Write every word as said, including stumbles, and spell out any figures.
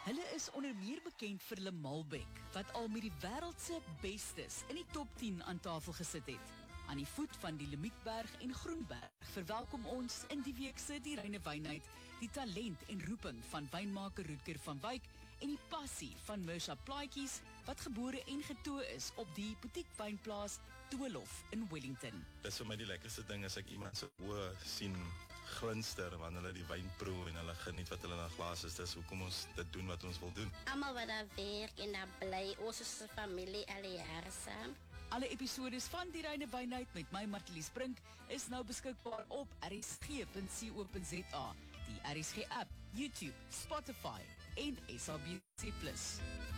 Hulle is onder meer bekend vir hulle Malbec, wat al met die wêreldse bestes in die top tien aan tafel gesit het. Aan die voet van die Limietberg en Groenberg verwelkom ons in die weekse die reine wynheid, die talent en roeping van wynmaker Rutger van Wyk en die passie van Mirsha Plaatjies, wat gebore en getoe is op die boutique wynplaas Doolhof in Wellington. Dis vir my die lekkerste ding as ek iemand se oë sien glinster wanneer hulle die wyn proe en hulle geniet wat hulle in 'n glas is. Dis hoekom ons dit doen wat ons wil doen. Almal wat daar werk en daar bly, ons is 'n familie alle jare saam. Alle episodes van die reine wynheid met my Martelies Brink is nou beskikbaar op r s g punt co punt z a, die R S G app, YouTube, Spotify en S A B C plus.